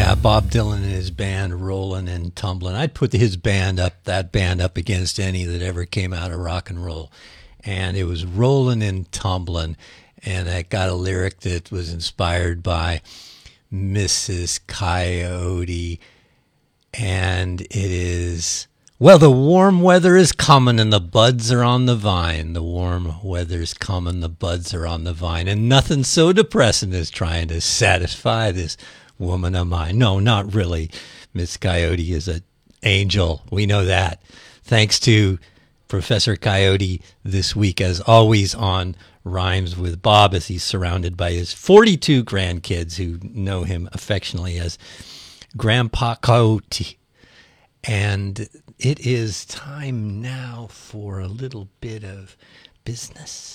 Yeah, Bob Dylan and his band Rollin' and Tumblin'. I'd put that band up against any that ever came out of rock and roll. And it was Rollin' and Tumblin', and I got a lyric that was inspired by Mrs. Coyote, and it is, well, the warm weather is coming and the buds are on the vine. The warm weather's coming, the buds are on the vine, and nothing so depressing as trying to satisfy this woman of mine. No, not really. Miss Coyote is an angel. We know that. Thanks to Professor Coyote this week, as always, on Rhymes with Bob, as he's surrounded by his 42 grandkids who know him affectionately as Grandpa Coyote. And it is time now for a little bit of business.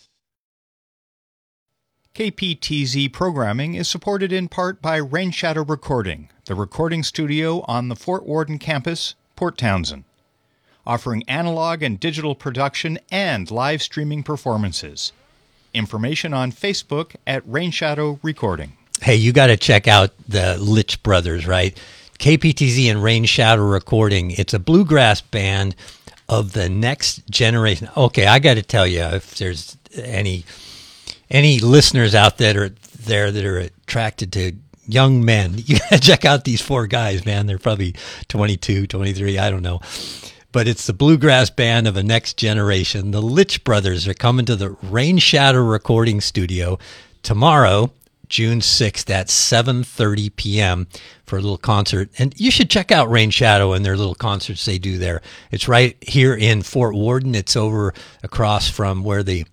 KPTZ programming is supported in part by Rain Shadow Recording, the recording studio on the Fort Worden campus, Port Townsend, offering analog and digital production and live streaming performances. Information on Facebook at Rain Shadow Recording. Hey, you got to check out the Litch Brothers, right? KPTZ and Rain Shadow Recording. It's a bluegrass band of the next generation. Okay, I got to tell you, if there's any listeners out there that are attracted to young men, you got to check out these four guys, man. They're probably 22, 23, I don't know. But it's the bluegrass band of a next generation. The Litch Brothers are coming to the Rain Shadow Recording Studio tomorrow, June 6th at 7:30 p.m. for a little concert. And you should check out Rain Shadow and their little concerts they do there. It's right here in Fort Worden. It's over across from where the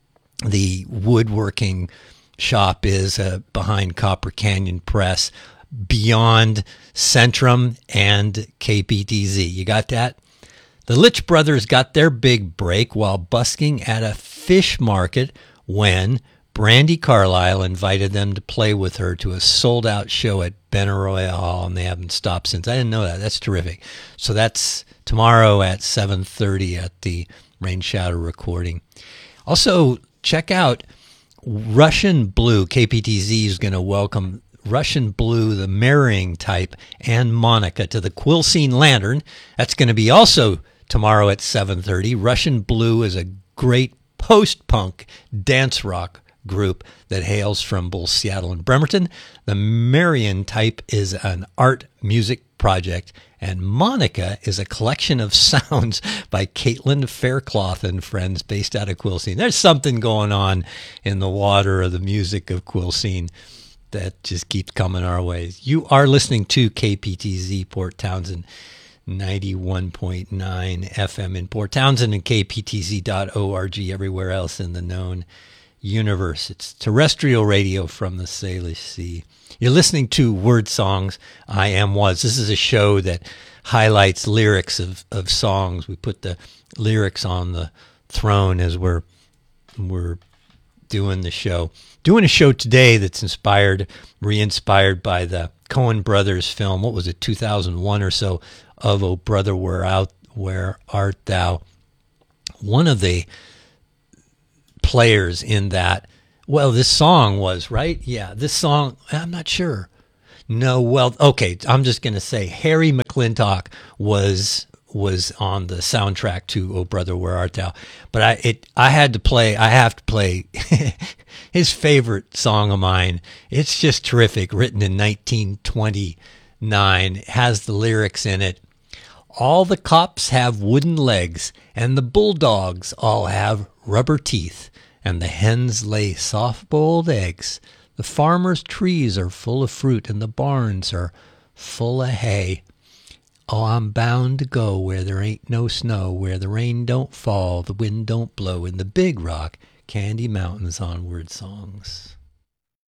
woodworking shop is, behind Copper Canyon Press, beyond Centrum and KPTZ. You got that? The Litch Brothers got their big break while busking at a fish market when Brandi Carlile invited them to play with her to a sold-out show at Benaroya Hall, and they haven't stopped since. I didn't know that. That's terrific. So that's tomorrow at 7:30 at the Rain Shadow Recording. Also, check out Russian Blue. KPTZ is going to welcome Russian Blue, the mirroring type, and Monica to the Quilcene Lantern. That's going to be also tomorrow at 7:30. Russian Blue is a great post-punk dance rock group that hails from both Seattle and Bremerton. The Marian type is an art music project, and Monica is a collection of sounds by Caitlin Faircloth and friends based out of Quilcene. There's something going on in the water of the music of Quilcene that just keeps coming our way. You are listening to KPTZ Port Townsend 91.9 FM in Port Townsend and kptz.org everywhere else in the known universe. It's terrestrial radio from the Salish Sea. You're listening to Word Songs, I Am Was. This is a show that highlights lyrics of songs. We put the lyrics on the throne as we're doing the show. Doing a show today that's re-inspired by the Coen Brothers film, what was it, 2001 or so, of Oh Brother, Where Art Thou? One of the players in that, well, this song was, right? Yeah, this song, I'm not sure. No, well, okay, I'm just going to say Harry McClintock was on the soundtrack to Oh Brother, Where Art Thou? But I have to play his favorite song of mine. It's just terrific, written in 1929. It has the lyrics in it. All the cops have wooden legs, and the bulldogs all have rubber teeth, and the hens lay soft-boiled eggs. The farmer's trees are full of fruit, and the barns are full of hay. Oh, I'm bound to go where there ain't no snow, where the rain don't fall, the wind don't blow, in the Big Rock Candy Mountains on Word Songs.